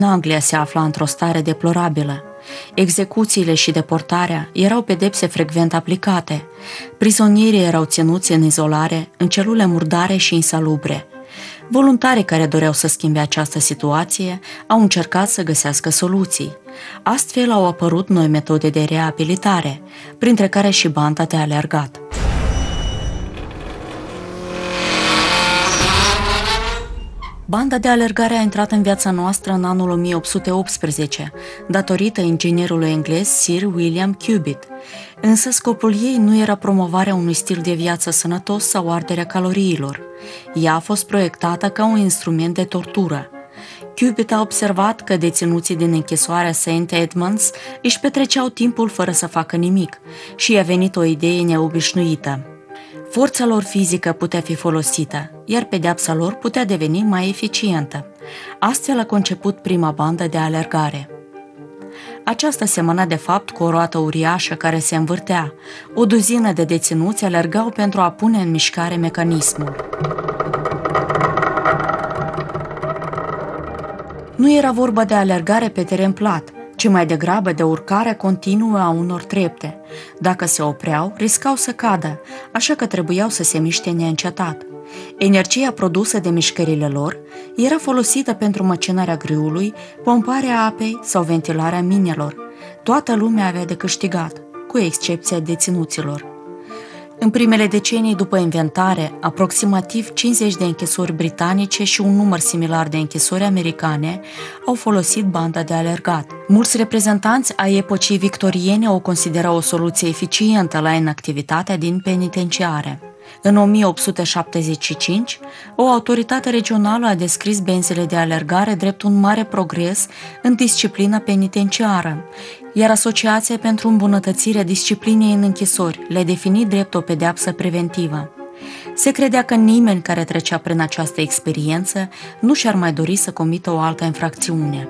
Anglia se afla într-o stare deplorabilă. Execuțiile și deportarea erau pedepse frecvent aplicate. Prizonierii erau ținuți în izolare, în celule murdare și insalubre. Voluntarii care doreau să schimbe această situație au încercat să găsească soluții. Astfel au apărut noi metode de reabilitare, printre care și banda de alergat. Banda de alergare a intrat în viața noastră în anul 1818, datorită inginierului englez Sir William Cubitt. Însă scopul ei nu era promovarea unui stil de viață sănătos sau arderea caloriilor. Ea a fost proiectată ca un instrument de tortură. Cubitt a observat că deținuții din închisoarea St. Edmunds își petreceau timpul fără să facă nimic și i-a venit o idee neobișnuită. Forța lor fizică putea fi folosită, iar pedeapsa lor putea deveni mai eficientă. Astfel a conceput prima bandă de alergare. Aceasta semăna de fapt cu o roată uriașă care se învârtea. O duzină de deținuți alergau pentru a pune în mișcare mecanismul. Nu era vorba de alergare pe teren plat, ci mai degrabă de urcare continuă a unor trepte. Dacă se opreau, riscau să cadă, așa că trebuiau să se miște neîncetat. Energia produsă de mișcările lor era folosită pentru măcinarea grâului, pomparea apei sau ventilarea minelor. Toată lumea avea de câștigat, cu excepția deținuților. În primele decenii după inventare, aproximativ 50 de închisori britanice și un număr similar de închisori americane au folosit banda de alergat. Mulți reprezentanți ai epocii victoriene o considerau o soluție eficientă la inactivitatea din penitenciare. În 1875, o autoritate regională a descris benzile de alergare drept un mare progres în disciplina penitenciară, iar Asociația pentru îmbunătățirea disciplinei în închisori le-a definit drept o pedeapsă preventivă. Se credea că nimeni care trecea prin această experiență nu și-ar mai dori să comită o altă infracțiune.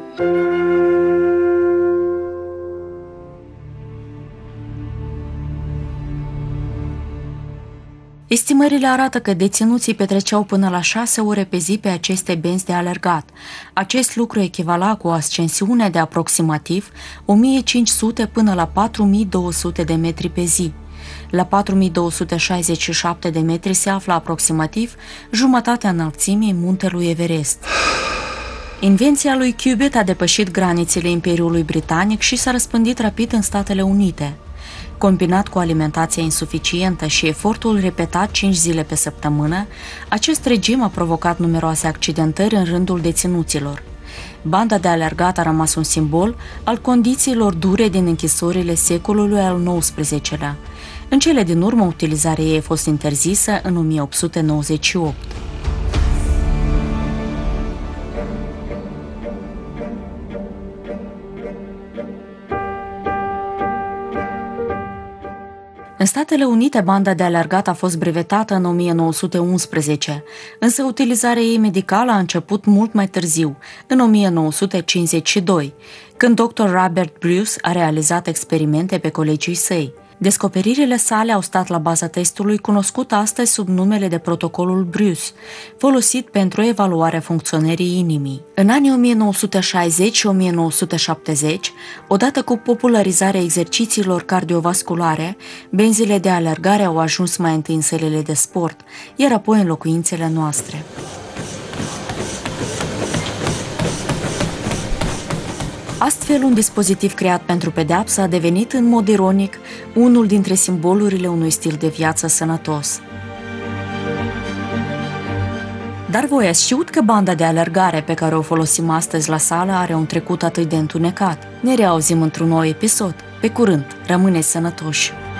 Estimările arată că deținuții petreceau până la 6 ore pe zi pe aceste benzi de alergat. Acest lucru echivala cu o ascensiune de aproximativ 1500 până la 4200 de metri pe zi. La 4267 de metri se află aproximativ jumătatea înălțimii muntelui Everest. Invenția lui Cubitt a depășit granițele Imperiului Britanic și s-a răspândit rapid în Statele Unite. Combinat cu alimentația insuficientă și efortul repetat 5 zile pe săptămână, acest regim a provocat numeroase accidentări în rândul deținuților. Banda de alergat a rămas un simbol al condițiilor dure din închisorile secolului al XIX-lea. În cele din urmă, utilizarea ei a fost interzisă în 1898. În Statele Unite, banda de alergat a fost brevetată în 1911, însă utilizarea ei medicală a început mult mai târziu, în 1952, când dr. Robert Bruce a realizat experimente pe colegii săi. Descoperirile sale au stat la baza testului cunoscut astăzi sub numele de protocolul Bruce, folosit pentru evaluarea funcționării inimii. În anii 1960 și 1970, odată cu popularizarea exercițiilor cardiovasculare, benzile de alergare au ajuns mai întâi în sălile de sport, iar apoi în locuințele noastre. Astfel, un dispozitiv creat pentru pedeapsă a devenit, în mod ironic, unul dintre simbolurile unui stil de viață sănătos. Dar voi ați știut că banda de alergare pe care o folosim astăzi la sală are un trecut atât de întunecat? Ne reauzim într-un nou episod. Pe curând, rămâneți sănătoși!